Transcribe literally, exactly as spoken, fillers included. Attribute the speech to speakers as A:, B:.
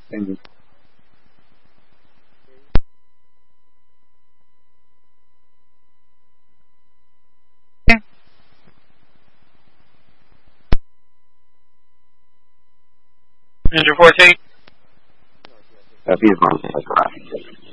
A: Thank you.
B: Ninja fourteen.
A: Uh, beautiful. That's right.